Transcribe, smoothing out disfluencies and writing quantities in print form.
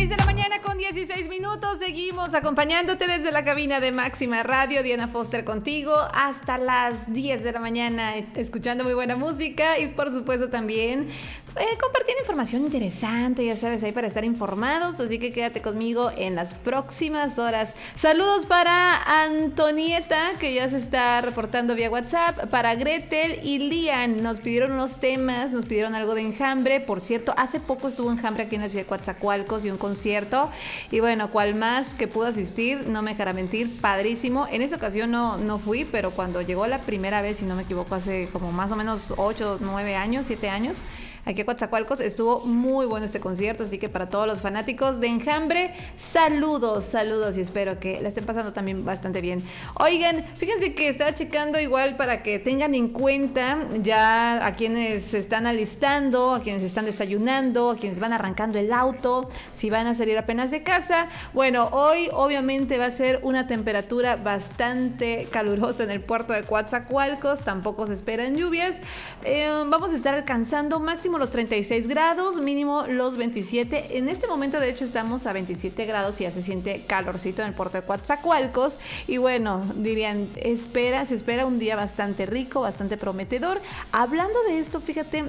6 de la mañana con 16 minutos. Seguimos acompañándote desde la cabina de Máxima Radio. Diana Foster contigo hasta las 10 de la mañana, escuchando muy buena música y por supuesto también compartiendo información interesante, ya sabes, ahí para estar informados. Así que quédate conmigo en las próximas horas. Saludos para Antonieta, que ya se está reportando vía WhatsApp, para Gretel y Lian. Nos pidieron unos temas, nos pidieron algo de Enjambre. Por cierto, hace poco estuvo Enjambre aquí en la ciudad de Coatzacoalcos y un concierto. Y bueno, cual más que pudo asistir, no me dejará mentir, padrísimo. En esa ocasión no fui, pero cuando llegó la primera vez, si no me equivoco, hace como más o menos 8, 9 años, 7 años, aquí a Coatzacoalcos, estuvo muy bueno este concierto, así que para todos los fanáticos de Enjambre, saludos y espero que la estén pasando también bastante bien. Oigan, fíjense que estaba checando igual para que tengan en cuenta ya a quienes se están alistando, a quienes están desayunando, a quienes van arrancando el auto, si van a salir apenas de casa. Bueno, hoy obviamente va a ser una temperatura bastante calurosa en el puerto de Coatzacoalcos, tampoco se esperan lluvias. Vamos a estar alcanzando máximo los 36 grados, mínimo los 27. En este momento de hecho estamos a 27 grados y ya se siente calorcito en el puerto de Coatzacoalcos. Y bueno, dirían, se espera un día bastante rico, bastante prometedor. Hablando de esto, fíjate,